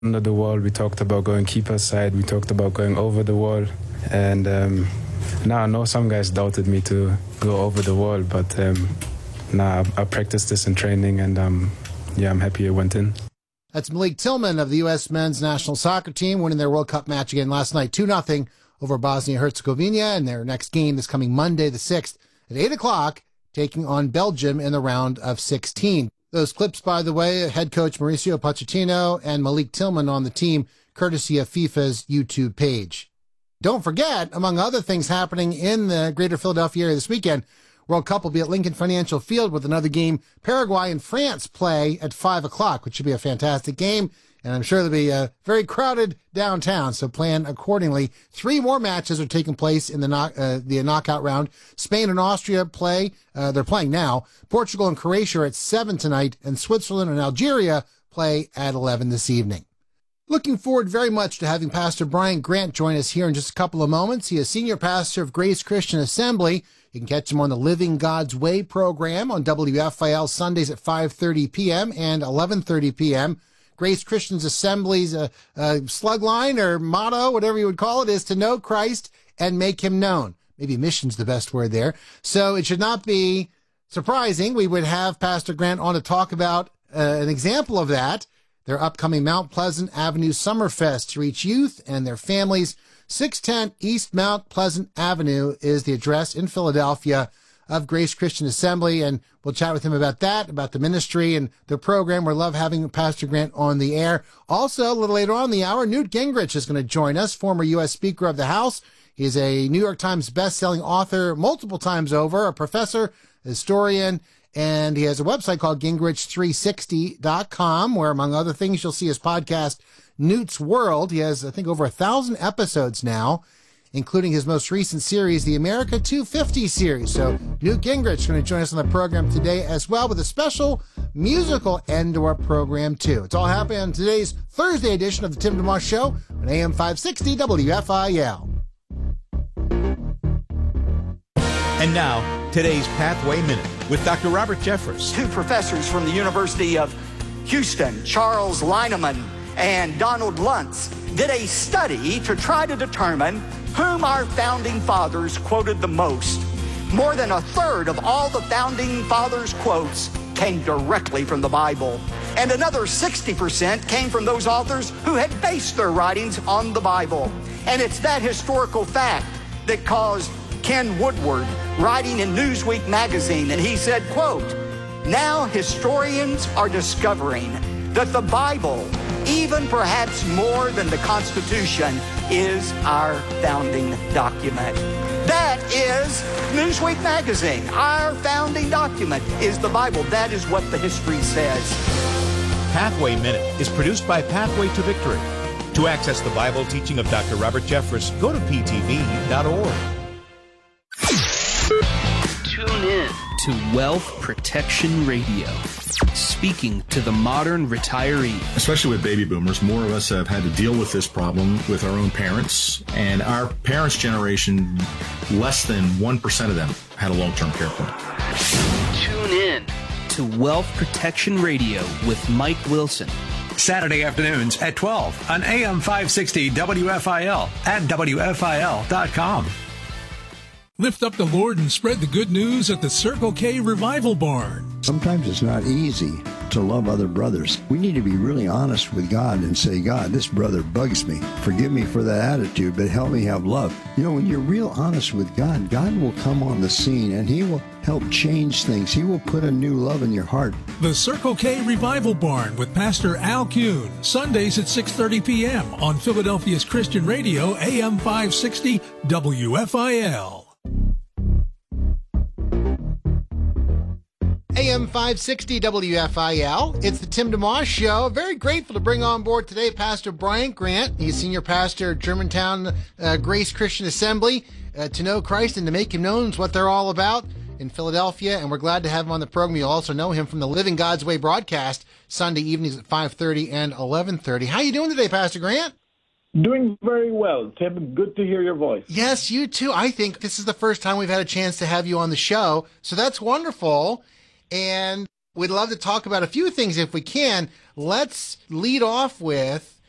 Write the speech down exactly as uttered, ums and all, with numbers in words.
under the wall. We talked about going keeper side. We talked about going over the wall. And um, now I know some guys doubted me to go over the wall, but um, now I, I practiced this in training, and um, yeah, I'm happy it went in. That's Malik Tillman of the U S men's national soccer team, winning their World Cup match again last night, two nothing over Bosnia-Herzegovina, and their next game is coming Monday the sixth at eight o'clock, taking on Belgium in the round of sixteen. Those clips, by the way, head coach Mauricio Pochettino and Malik Tillman on the team, courtesy of FIFA's YouTube page. Don't forget, among other things happening in the greater Philadelphia area this weekend, World Cup will be at Lincoln Financial Field with another game. Paraguay and France play at five o'clock, which should be a fantastic game. And I'm sure there'll be a very crowded downtown, so plan accordingly. Three more matches are taking place in the knock, uh, the knockout round. Spain and Austria play. Uh, they're playing now. Portugal and Croatia are at seven tonight, and Switzerland and Algeria play at eleven this evening. Looking forward very much to having Pastor Brian Grant join us here in just a couple of moments. He is senior pastor of Grace Christian Assembly. You can catch him on the Living God's Way program on W F I L Sundays at five thirty p.m. and eleven thirty p.m. Grace Christian Assembly's uh, uh, slug line or motto, whatever you would call it, is to know Christ and make him known. Maybe mission's the best word there. So it should not be surprising we would have Pastor Grant on to talk about uh, an example of that, their upcoming Mount Pleasant Avenue Summerfest to reach youth and their families. six ten East Mount Pleasant Avenue is the address in Philadelphia of Grace Christian Assembly, and we'll chat with him about that, about the ministry and the program. We love having Pastor Grant on the air. Also, a little later on in the hour, Newt Gingrich is going to join us, former U S Speaker of the House. He's a New York Times best-selling author multiple times over, a professor, a historian, and he has a website called Gingrich three sixty dot com, where, among other things, you'll see his podcast, Newt's World. He has, I think, over a thousand episodes now, including his most recent series, the America two fifty series. So Newt Gingrich is going to join us on the program today as well, with a special musical end to our program, too. It's all happening on today's Thursday edition of the Tim DeMoss Show on A M five sixty W F I L. And now, today's Pathway Minute with Doctor Robert Jeffress. Two professors from the University of Houston, Charles Lineman and Donald Luntz, did a study to try to determine whom our founding fathers quoted the most. More than a third of all the founding fathers' quotes came directly from the Bible. And another sixty percent came from those authors who had based their writings on the Bible. And it's that historical fact that caused Ken Woodward, writing in Newsweek magazine, and he said, quote, "Now historians are discovering that the Bible, even perhaps more than the Constitution, is our founding document." That is Newsweek magazine. Our founding document is the Bible. That is what the history says. Pathway Minute is produced by Pathway to Victory. To access the Bible teaching of Doctor Robert Jeffress, go to P T V dot org. Tune in to Wealth Protection Radio, speaking to the modern retiree. Especially with baby boomers, more of us have had to deal with this problem with our own parents. And our parents' generation, less than one percent of them had a long-term care plan. Tune in to Wealth Protection Radio with Mike Wilson. Saturday afternoons at twelve on A M five sixty W F I L and W F I L dot com. Lift up the Lord and spread the good news at the Circle K Revival Barn. Sometimes it's not easy to love other brothers. We need to be really honest with God and say, God, this brother bugs me. Forgive me for that attitude, but help me have love. You know, when you're real honest with God, God will come on the scene and he will help change things. He will put a new love in your heart. The Circle K Revival Barn with Pastor Al Kuhn, Sundays at six thirty p.m. on Philadelphia's Christian Radio, A M five sixty W F I L. A M five sixty W F I L. It's the Tim DeMoss Show. Very grateful to bring on board today Pastor Brian Grant. He's senior pastor at Germantown uh, Grace Christian Assembly. Uh, to know Christ and to make him known is what they're all about in Philadelphia, and we're glad to have him on the program. You'll also know him from the Living God's Way broadcast Sunday evenings at five thirty and eleven thirty. How you doing today, Pastor Grant? Doing very well, Tim. Good to hear your voice. Yes, you too. I think this is the first time we've had a chance to have you on the show, so that's wonderful. And we'd love to talk about a few things if we can. Let's lead off with